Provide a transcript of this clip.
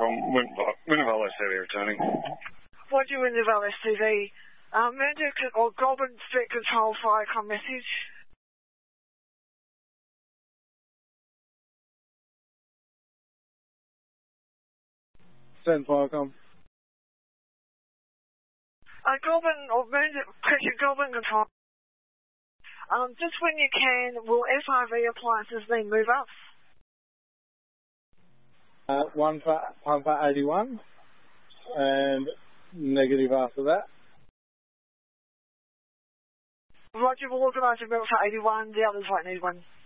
Winneville STV returning. Roger, Winneville STV. Murdoch or Goulburn Street Control Firecom message. Send Firecom. Goulburn or Murdoch, Goulburn Control. Just when you can, will FRV appliances need move ups? One for 81 and negative after that. Roger, we'll organise a move for 81, the others won't need one.